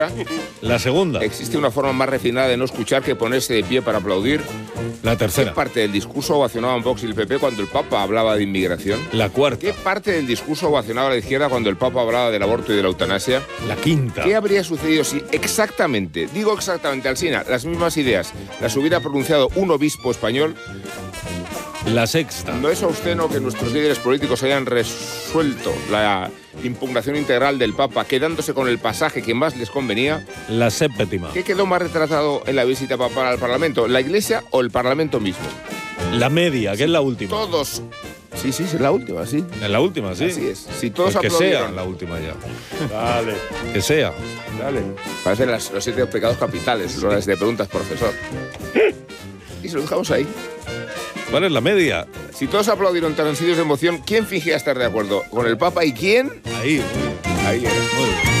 La segunda. ¿Existe una forma más refinada de no escuchar que ponerse de pie para aplaudir? La ¿Qué tercera. parte del discurso ovacionaban Vox y el PP cuando el Papa hablaba de inmigración? La cuarta. ¿Qué parte del discurso ovacionaba la izquierda cuando el Papa hablaba del aborto y de la eutanasia? La quinta. ¿Qué habría sucedido si exactamente, digo exactamente, Alsina, las mismas ideas las hubiera pronunciado un obispo español? La sexta. ¿No es obsceno que nuestros líderes políticos hayan resuelto la impugnación integral del Papa quedándose con el pasaje que más les convenía? La séptima. ¿Qué quedó más retratado en la visita papal al Parlamento, la Iglesia o el Parlamento mismo? La media, que es la última. Todos. Sí, es la última, sí. Es la última, sí. Así es. Si todos Pues que sea aplaudieron. la última ya. Dale. Que sea. Dale. Parecen los 7 pecados capitales, horas de preguntas, profesor. Y se lo dejamos ahí. ¿Cuál es la media? Si todos aplaudieron transidos de emoción, ¿quién fingía estar de acuerdo? ¿Con el Papa y quién? Ahí. Ahí era. Muy bien.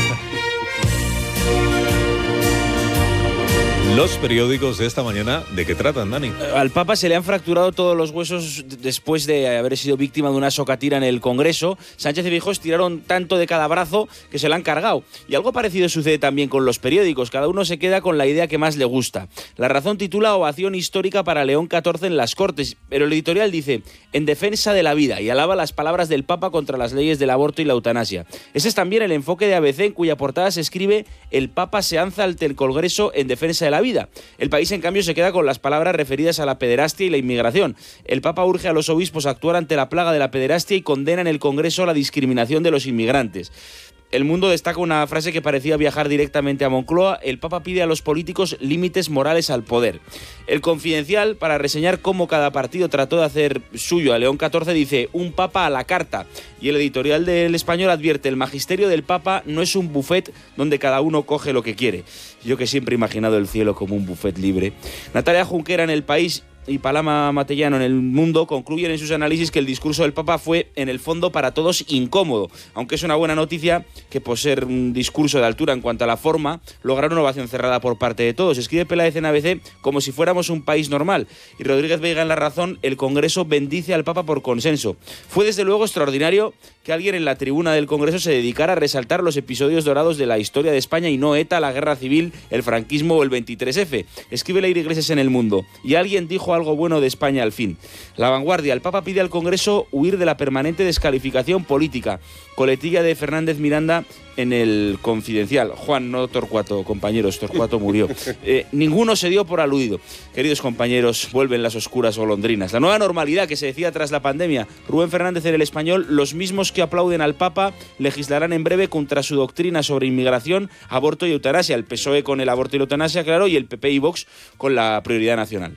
Los periódicos de esta mañana, ¿de qué tratan, Dani? Al Papa se le han fracturado todos los huesos después de haber sido víctima de una socatira en el Congreso. Sánchez y Feijóo tiraron tanto de cada brazo que se la han cargado. Y algo parecido sucede también con los periódicos. Cada uno se queda con la idea que más le gusta. La Razón titula Ovación histórica para León XIV en las Cortes. Pero el editorial dice, en defensa de la vida, y alaba las palabras del Papa contra las leyes del aborto y la eutanasia. Ese es también el enfoque de ABC, en cuya portada se escribe, el Papa se alza ante el Congreso en defensa de la vida. El País, en cambio, se queda con las palabras referidas a la pederastia y la inmigración. El Papa urge a los obispos a actuar ante la plaga de la pederastia y condena en el Congreso la discriminación de los inmigrantes. El Mundo destaca una frase que parecía viajar directamente a Moncloa. El Papa pide a los políticos límites morales al poder. El Confidencial, para reseñar cómo cada partido trató de hacer suyo a León XIV, dice un Papa a la carta. Y el editorial del Español advierte, el magisterio del Papa no es un buffet donde cada uno coge lo que quiere. Yo que siempre he imaginado el cielo como un buffet libre. Natalia Junquera en El País y Paloma Matellano en El Mundo concluyen en sus análisis que el discurso del Papa fue, en el fondo, para todos incómodo, aunque es una buena noticia que, por ser un discurso de altura en cuanto a la forma, lograron una ovación cerrada por parte de todos. Escribe Peláez en ABC como si fuéramos un país normal, y Rodríguez Veiga en La Razón, el Congreso bendice al Papa por consenso. Fue desde luego extraordinario que alguien en la tribuna del Congreso se dedicara a resaltar los episodios dorados de la historia de España y no ETA, la Guerra Civil, el franquismo o el 23F. Escribe Leire Iglesias en El Mundo. Y alguien dijo algo bueno de España al fin. La Vanguardia. El Papa pide al Congreso huir de la permanente descalificación política. Coletilla de Fernández Miranda en El Confidencial. Juan, no Torcuato, compañeros, Torcuato murió. Ninguno se dio por aludido. Queridos compañeros, vuelven las oscuras golondrinas. La nueva normalidad que se decía tras la pandemia. Rubén Fernández en El Español, los mismos que aplauden al Papa legislarán en breve contra su doctrina sobre inmigración, aborto y eutanasia. El PSOE con el aborto y la eutanasia, claro, y el PP y Vox con la prioridad nacional.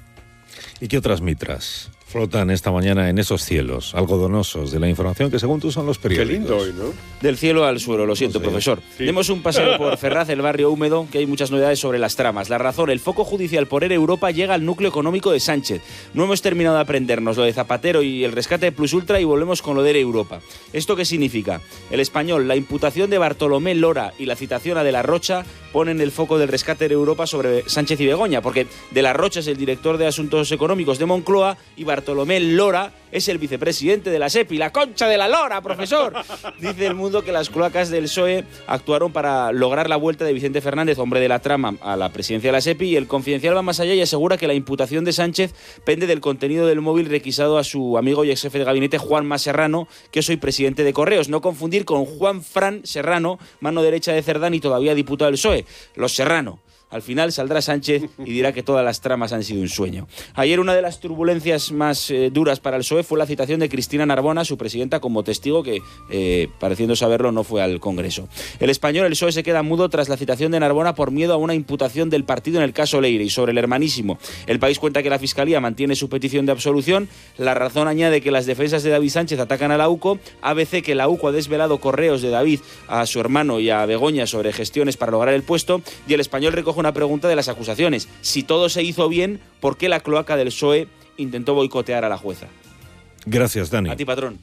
¿Y qué otras mitras flotan esta mañana en esos cielos algodonosos de la información que, según tú, son los periódicos? Qué lindo hoy, ¿no? Del cielo al suelo, lo siento, profesor. Sí. Demos un paseo por Ferraz, el barrio húmedo, que hay muchas novedades sobre las tramas. La Razón, el foco judicial por ERE Europa llega al núcleo económico de Sánchez. No hemos terminado de aprendernos lo de Zapatero y el rescate de Plus Ultra y volvemos con lo de ERE Europa. ¿Esto qué significa? El Español, la imputación de Bartolomé Lora y la citación a De la Rocha ponen el foco del rescate de Europa sobre Sánchez y Begoña, porque De la Rocha es el director de Asuntos Económicos de Moncloa y Bartolomé Lora es el vicepresidente de la SEPI. ¡La concha de la lora, profesor! Dice El Mundo que las cloacas del PSOE actuaron para lograr la vuelta de Vicente Fernández, hombre de la trama, a la presidencia de la SEPI, y El Confidencial va más allá y asegura que la imputación de Sánchez pende del contenido del móvil requisado a su amigo y ex jefe de gabinete Juanma Serrano, que es hoy presidente de Correos. No confundir con Juan Fran Serrano, mano derecha de Cerdán y todavía diputado del PSOE. Los Serrano. Al final saldrá Sánchez y dirá que todas las tramas han sido un sueño. Ayer una de las turbulencias más duras para el PSOE fue la citación de Cristina Narbona, su presidenta, como testigo que, pareciendo saberlo, no fue al Congreso. El Español, el PSOE se queda mudo tras la citación de Narbona por miedo a una imputación del partido en el caso Leire. Y sobre el hermanísimo, El País cuenta que la Fiscalía mantiene su petición de absolución. La Razón añade que las defensas de David Sánchez atacan a la UCO. ABC que la UCO ha desvelado correos de David a su hermano y a Begoña sobre gestiones para lograr el puesto. Y El Español recoge una pregunta de las acusaciones. Si todo se hizo bien, ¿por qué la cloaca del PSOE intentó boicotear a la jueza? Gracias, Dani. A ti, patrón.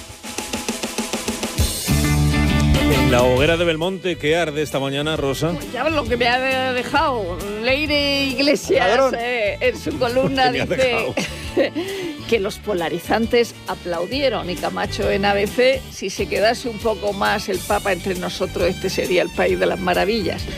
En la hoguera de Belmonte, ¿qué arde esta mañana, Rosa? Pues ya lo que me ha dejado Leire Iglesias en su columna dice que los polarizantes aplaudieron, y Camacho en ABC, si se quedase un poco más el Papa entre nosotros, este sería el país de las maravillas.